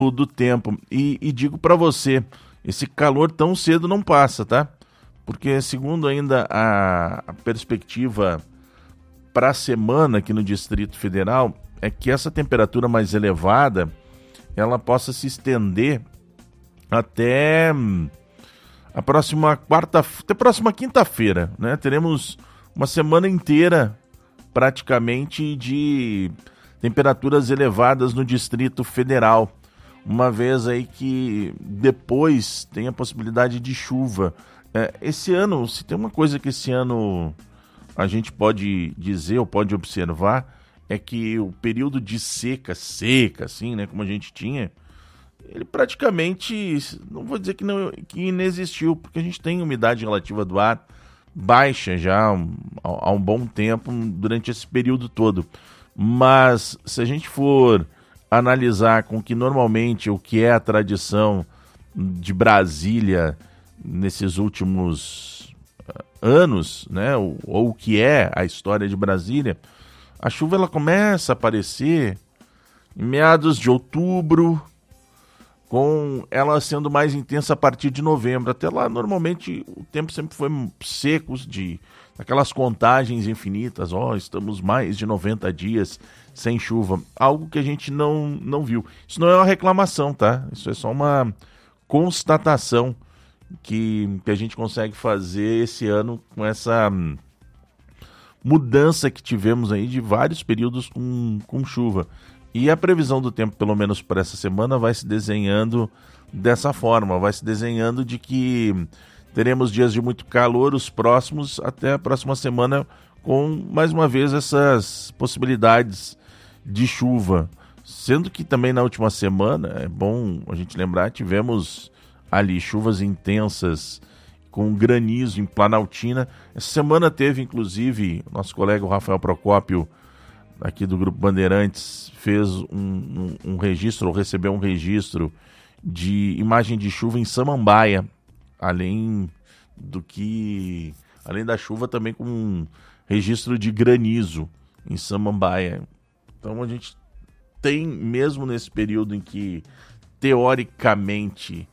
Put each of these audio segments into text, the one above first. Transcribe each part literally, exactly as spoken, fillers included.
do tempo. E, e digo para você, esse calor tão cedo não passa, tá? Porque segundo ainda a, a perspectiva para a semana aqui no Distrito Federal, é que essa temperatura mais elevada, ela possa se estender até a próxima quarta, até a próxima quinta-feira, né? Teremos uma semana inteira praticamente de temperaturas elevadas no Distrito Federal, uma vez aí que depois tem a possibilidade de chuva. É, esse ano, se tem uma coisa que esse ano a gente pode dizer ou pode observar, é que o período de seca, seca, assim, né, como a gente tinha, ele praticamente, não vou dizer que, não, que inexistiu, porque a gente tem umidade relativa do ar baixa já há um, há um bom tempo durante esse período todo. Mas se a gente for analisar com que normalmente o que é a tradição de Brasília nesses últimos anos, né, ou, ou o que é a história de Brasília, a chuva ela começa a aparecer em meados de outubro, com ela sendo mais intensa a partir de novembro. Até lá, normalmente, o tempo sempre foi seco, de aquelas contagens infinitas. Ó, oh, estamos mais de noventa dias sem chuva. Algo que a gente não, não viu. Isso não é uma reclamação, tá? Isso é só uma constatação que, que a gente consegue fazer esse ano com essa mudança que tivemos aí de vários períodos com, com chuva. E a previsão do tempo, pelo menos para essa semana, vai se desenhando dessa forma, vai se desenhando de que teremos dias de muito calor, os próximos, até a próxima semana, com, mais uma vez, essas possibilidades de chuva. Sendo que também na última semana, é bom a gente lembrar, tivemos ali chuvas intensas com granizo em Planaltina. Essa semana teve, inclusive, nosso colega o Rafael Procópio, aqui do Grupo Bandeirantes, fez um, um, um registro, ou recebeu um registro de imagem de chuva em Samambaia, além do que, além da chuva, também com um registro de granizo em Samambaia. Então a gente tem, mesmo nesse período em que, teoricamente,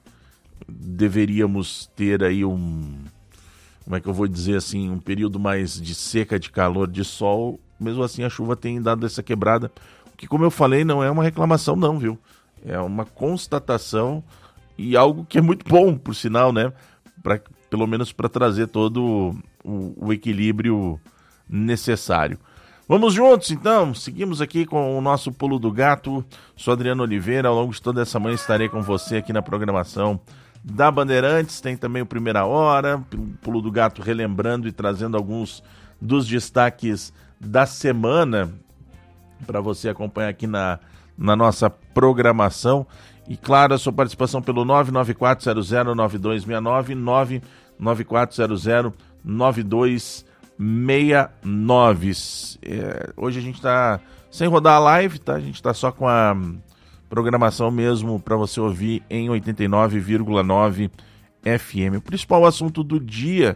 deveríamos ter aí um, como é que eu vou dizer assim, um período mais de seca, de calor, de sol, mesmo assim a chuva tem dado essa quebrada, que, como eu falei, não é uma reclamação não, viu? É uma constatação e algo que é muito bom, por sinal, né? Pra, pelo menos para trazer todo o, o equilíbrio necessário. Vamos juntos, então? Seguimos aqui com o nosso Pulo do Gato. Sou Adriano Oliveira, ao longo de toda essa manhã estarei com você aqui na programação da Bandeirantes. Tem também o Primeira Hora, Pulo do Gato relembrando e trazendo alguns dos destaques da semana para você acompanhar aqui na, na nossa programação. E claro, a sua participação pelo nove nove quatro zero zero nove dois seis nove, nove nove quatro zero zero nove dois seis nove. É, hoje a gente está sem rodar a live, tá? A gente está só com a programação mesmo para você ouvir em oitenta e nove vírgula nove F M. O principal assunto do dia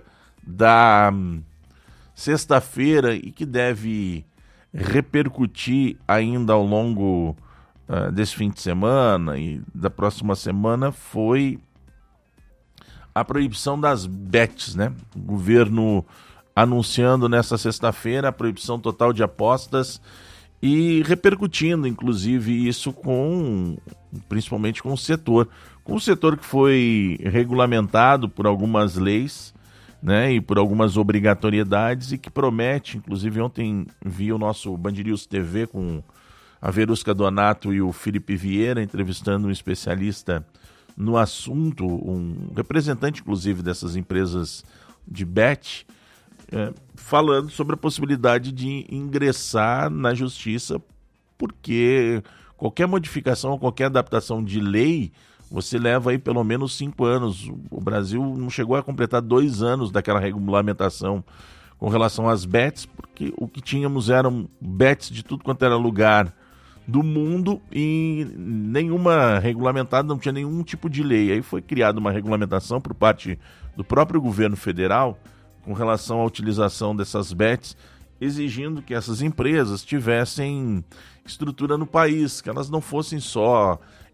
da sexta-feira e que deve repercutir ainda ao longo uh, desse fim de semana e da próxima semana foi a proibição das bets, né? O governo anunciando nessa sexta-feira a proibição total de apostas e repercutindo, inclusive, isso com, principalmente com o setor, com o setor que foi regulamentado por algumas leis, né, e por algumas obrigatoriedades e que promete, inclusive ontem vi o nosso Band News T V com a Verusca Donato e o Felipe Vieira entrevistando um especialista no assunto, um representante inclusive dessas empresas de bet, é, falando sobre a possibilidade de ingressar na justiça, porque qualquer modificação ou qualquer adaptação de lei você leva aí pelo menos cinco anos. O Brasil não chegou a completar dois anos daquela regulamentação com relação às bets, porque o que tínhamos eram bets de tudo quanto era lugar do mundo e nenhuma regulamentada, não tinha nenhum tipo de lei. Aí foi criada uma regulamentação por parte do próprio governo federal com relação à utilização dessas bets, exigindo que essas empresas tivessem estrutura no país, que elas não fossem só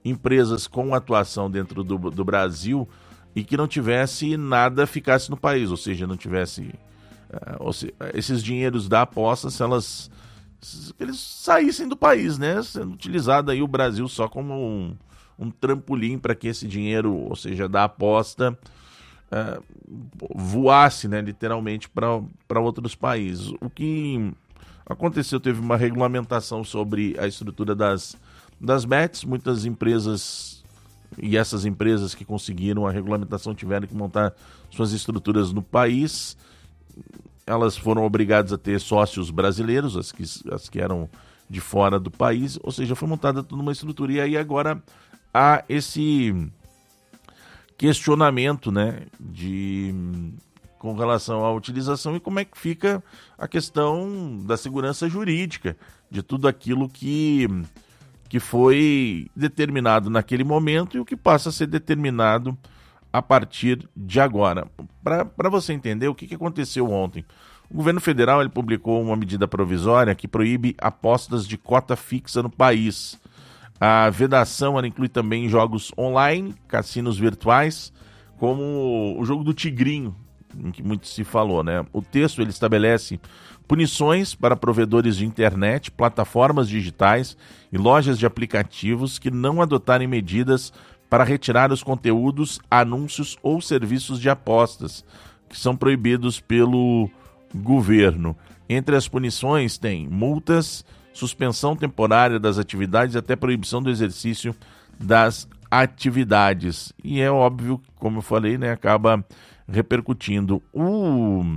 empresas com atuação dentro do, do Brasil e que não tivesse nada ficasse no país, ou seja, não tivesse uh, ou seja, esses dinheiros da aposta, se elas se eles saíssem do país, né, sendo utilizado aí o Brasil só como um, um trampolim para que esse dinheiro, ou seja, da aposta, uh, voasse, né, literalmente para outros países. O que aconteceu, teve uma regulamentação sobre a estrutura das, das bets, muitas empresas, e essas empresas que conseguiram a regulamentação tiveram que montar suas estruturas no país, elas foram obrigadas a ter sócios brasileiros, as que, as que eram de fora do país, ou seja, foi montada toda uma estrutura, e aí agora há esse questionamento, né, de, com relação à utilização e como é que fica a questão da segurança jurídica de tudo aquilo que, que foi determinado naquele momento e o que passa a ser determinado a partir de agora. Para você entender o que, que aconteceu ontem, o governo federal ele publicou uma medida provisória que proíbe apostas de cota fixa no país. A vedação ela inclui também jogos online, cassinos virtuais, como o jogo do Tigrinho, em que muito se falou, né? O texto ele estabelece punições para provedores de internet, plataformas digitais e lojas de aplicativos que não adotarem medidas para retirar os conteúdos, anúncios ou serviços de apostas, que são proibidos pelo governo. Entre as punições tem multas, suspensão temporária das atividades e até proibição do exercício das atividades. E é óbvio, como eu falei, né, acaba repercutindo. O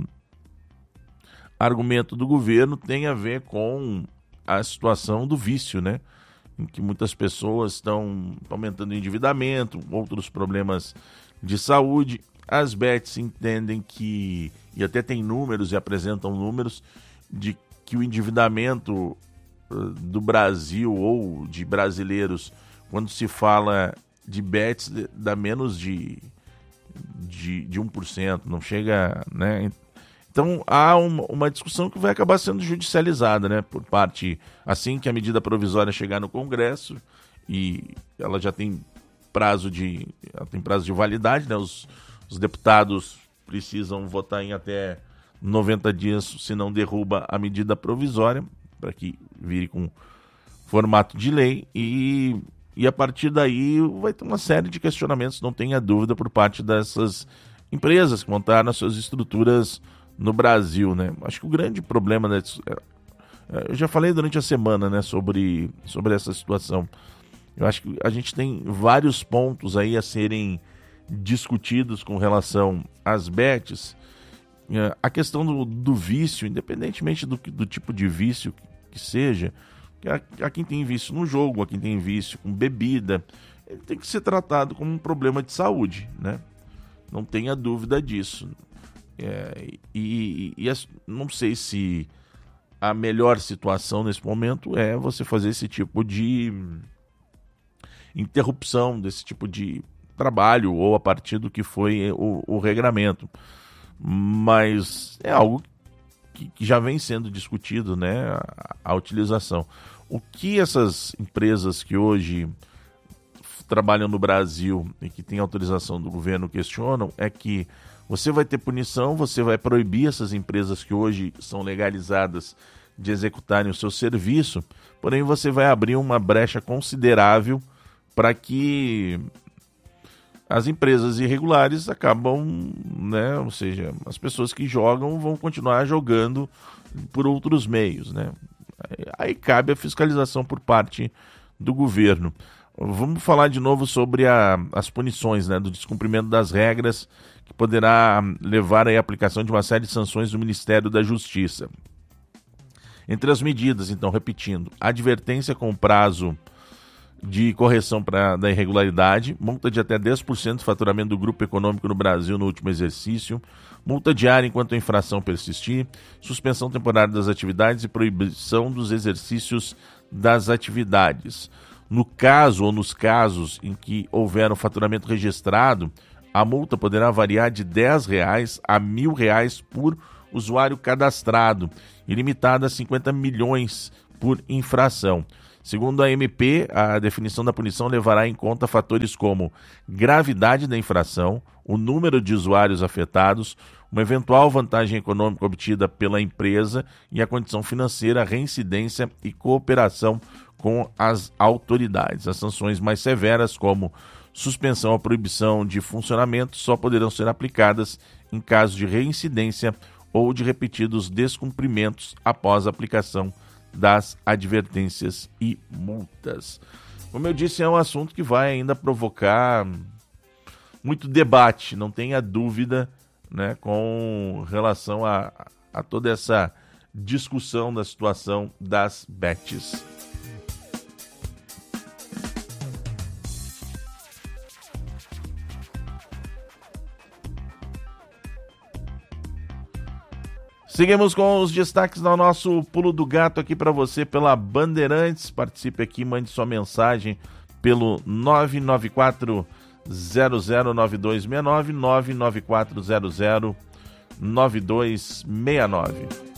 argumento do governo tem a ver com a situação do vício, né, em que muitas pessoas estão aumentando o endividamento, outros problemas de saúde. As bets entendem que, e até tem números e apresentam números, de que o endividamento do Brasil ou de brasileiros, quando se fala de bets, dá menos de, de, de um por cento, não chega, né? Então há uma, uma discussão que vai acabar sendo judicializada, né, por parte, assim que a medida provisória chegar no Congresso, e ela já tem prazo de, ela tem prazo de validade, né, os, os deputados precisam votar em até noventa dias, se não derruba a medida provisória, para que vire com formato de lei, e, e a partir daí vai ter uma série de questionamentos, não tenha dúvida, por parte dessas empresas que montaram as suas estruturas no Brasil, né? Acho que o grande problema, né, eu já falei durante a semana, né, sobre, sobre essa situação. Eu acho que a gente tem vários pontos aí a serem discutidos com relação às bets. A questão do, do vício, independentemente do, do tipo de vício que seja, a, a quem tem vício no jogo, a quem tem vício com bebida, ele tem que ser tratado como um problema de saúde, né? Não tenha dúvida disso. É, e, e, e não sei se a melhor situação nesse momento é você fazer esse tipo de interrupção desse tipo de trabalho, ou a partir do que foi o, o regramento. Mas é algo que, que já vem sendo discutido, né, a, a utilização. O que essas empresas que hoje trabalham no Brasil e que têm autorização do governo questionam é que você vai ter punição, você vai proibir essas empresas que hoje são legalizadas de executarem o seu serviço, porém você vai abrir uma brecha considerável para que as empresas irregulares acabam, né, ou seja, as pessoas que jogam vão continuar jogando por outros meios, né? Aí cabe a fiscalização por parte do governo. Vamos falar de novo sobre a, as punições, né, do descumprimento das regras, que poderá levar à aplicação de uma série de sanções do Ministério da Justiça. Entre as medidas, então, repetindo, advertência com prazo de correção pra, da irregularidade, multa de até dez por cento do faturamento do grupo econômico no Brasil no último exercício, multa diária enquanto a infração persistir, suspensão temporária das atividades e proibição dos exercícios das atividades. No caso ou nos casos em que houver um faturamento registrado, a multa poderá variar de dez reais a mil reais por usuário cadastrado e limitada a cinquenta milhões por infração. Segundo a M P, a definição da punição levará em conta fatores como gravidade da infração, o número de usuários afetados, uma eventual vantagem econômica obtida pela empresa e a condição financeira, reincidência e cooperação com as autoridades. As sanções mais severas, como suspensão ou proibição de funcionamento, só poderão ser aplicadas em caso de reincidência ou de repetidos descumprimentos após a aplicação das advertências e multas. Como eu disse, é um assunto que vai ainda provocar muito debate, não tenha dúvida, né, com relação a, a toda essa discussão da situação das bets. Seguimos com os destaques do nosso Pulo do Gato aqui para você pela Bandeirantes. Participe aqui, mande sua mensagem pelo nove nove quatro zero zero nove dois seis nove, nove nove quatro zero zero nove dois seis nove.